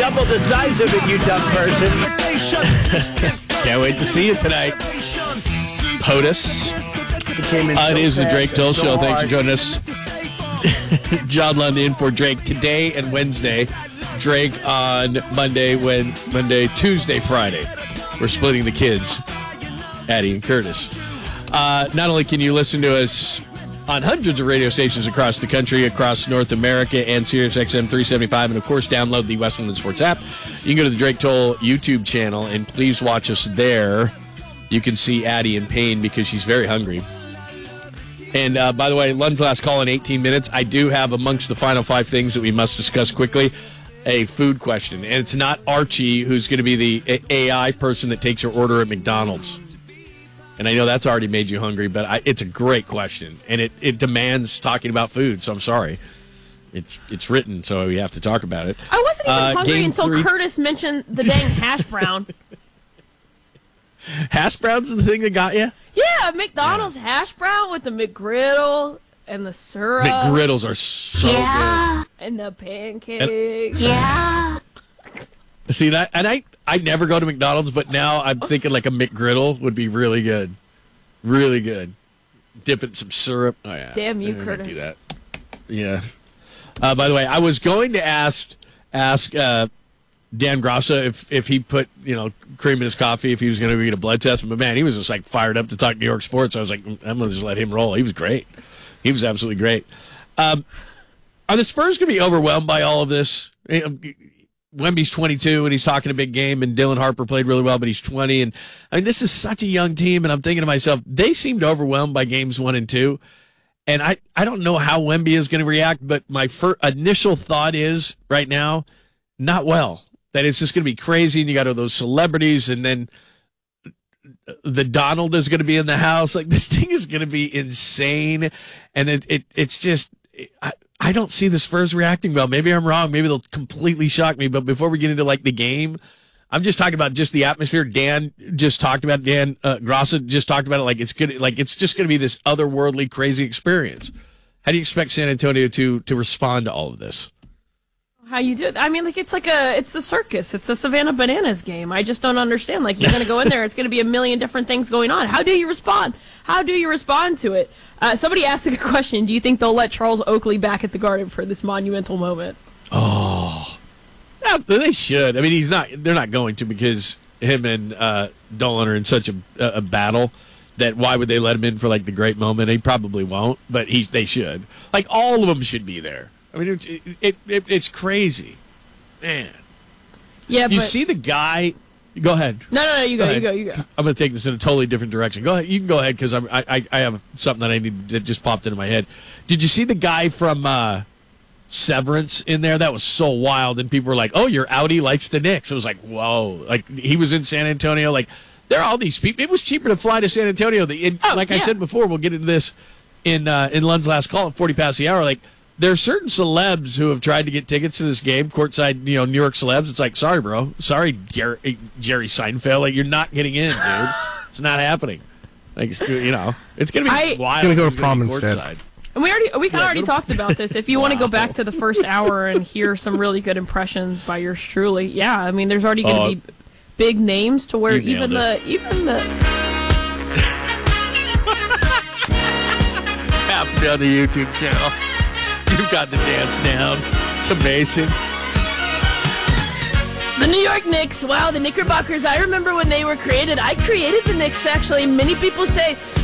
double the size of it, you dumb person. Can't wait to see you tonight. POTUS. It is the Drake Toll Show. Thanks for joining us. John Lund in for Drake today and Wednesday. Drake on Monday, Tuesday, Friday. We're splitting the kids, Addie and Curtis. Not only can you listen to us on hundreds of radio stations across the country, across North America, and SiriusXM 375, and of course download the Westmoreland Sports app. You can go to the Drake Toll YouTube channel, and please watch us there. You can see Addie in pain because she's very hungry. And by the way, Lund's last call in 18 minutes. I do have amongst the final 5 things that we must discuss quickly a food question. And it's not Archie who's going to be the AI person that takes your order at McDonald's. And I know that's already made you hungry, but it's a great question. And it demands talking about food, so I'm sorry. It's written, so we have to talk about it. I wasn't even hungry until Curtis mentioned the dang hash brown. Hash brown's the thing that got you? Yeah, McDonald's hash brown with the McGriddle and the syrup. McGriddles are so good. And the pancakes. See, I never go to McDonald's, but now I'm thinking like a McGriddle would be really good. Really good. Dip it in some syrup. Oh, yeah. Damn you, Curtis. Do that. Yeah. By the way, I was going to ask Dan Grossa if he put, cream in his coffee, if he was going to get a blood test. But, man, he was just, fired up to talk New York sports. I was like, I'm going to just let him roll. He was great. He was absolutely great. Are the Spurs going to be overwhelmed by all of this? Wemby's 22, and he's talking a big game, and Dylan Harper played really well, but he's 20. And, this is such a young team, and I'm thinking to myself, they seemed overwhelmed by games 1 and 2. And I don't know how Wemby is going to react, but my initial thought is, right now, not well. That it's just going to be crazy, and you got all those celebrities, and then the Donald is going to be in the house. This thing is going to be insane, and it's just I don't see the Spurs reacting well. Maybe I'm wrong. Maybe they'll completely shock me. But before we get into the game, I'm just talking about just the atmosphere. Dan just talked about Grossa just talked about it. It's just going to be this otherworldly, crazy experience. How do you expect San Antonio to respond to all of this? How you do it? I mean, it's the circus. It's the Savannah Bananas game. I just don't understand. You're going to go in there. It's going to be a million different things going on. How do you respond? How do you respond to it? Somebody asked a good question. Do you think they'll let Charles Oakley back at the Garden for this monumental moment? Oh, yeah, they should. I mean, they're not going to, because him and Dolan are in such a battle that why would they let him in for the great moment? He probably won't, but they should. All of them should be there. I mean, it's crazy, man. Yeah, you see the guy. Go ahead. No, you go. I'm going to take this in a totally different direction. Go ahead. You can go ahead, because I have something that just popped into my head. Did you see the guy from Severance in there? That was so wild, and people were like, "Oh, your Audi likes the Knicks." It was like, whoa! He was in San Antonio. There are all these people. It was cheaper to fly to San Antonio. I said before, we'll get into this in Lund's last call at 40 past the hour. There are certain celebs who have tried to get tickets to this game, courtside, New York celebs. It's sorry, bro. Sorry, Jerry Seinfeld. You're not getting in, dude. It's not happening. It's going to be wild. Going to go to prom instead. And we already talked about this. If you want to go back to the first hour and hear some really good impressions by yours truly, yeah. I mean, there's already going to be big names to where even the have to be on the YouTube channel. You've got the dance down. It's amazing. The New York Knicks. Wow, the Knickerbockers. I remember when they were created. I created the Knicks, actually. Many people say